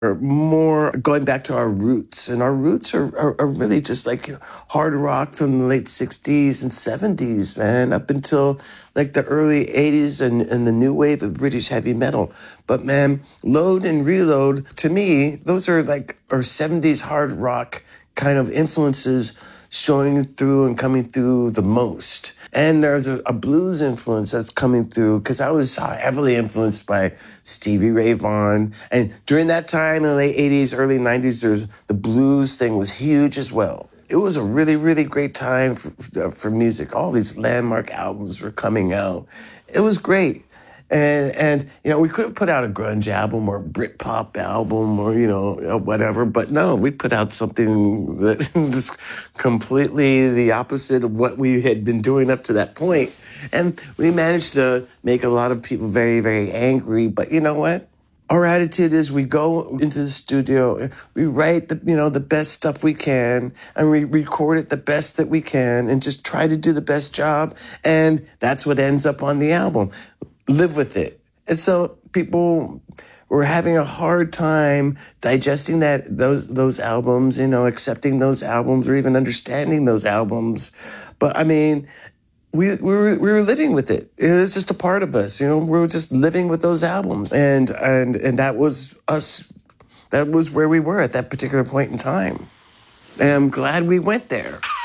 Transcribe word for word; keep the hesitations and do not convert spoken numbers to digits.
Or more going back to our roots. And our roots are, are, are really just like you know, hard rock from the late sixties and seventies, man, up until like the early eighties and, and the new wave of British heavy metal. But man, Load and Reload, to me, those are like our seventies hard rock kind of influences showing through and coming through the most. And there's a, a blues influence that's coming through because I was heavily influenced by Stevie Ray Vaughan. And during that time in the late eighties, early nineties, there's the blues thing was huge as well. It was a really, really great time for, for music. All these landmark albums were coming out. It was great. And, and, you know, we could have put out a grunge album or a Britpop album or, you know, whatever. But no, we put out something that is completely the opposite of what we had been doing up to that point. And we managed to make a lot of people very, very angry. But you know what? Our attitude is we go into the studio, we write the, you know, the best stuff we can, and we record it the best that we can, and just try to do the best job. And that's what ends up on the album. Live with it. And so people were having a hard time digesting that those those albums, you know, accepting those albums or even understanding those albums. But I mean, we we were we were living with it. It was just a part of us, you know. We were just living with those albums, and and and that was us. That was where we were at that particular point in time. And I'm glad we went there.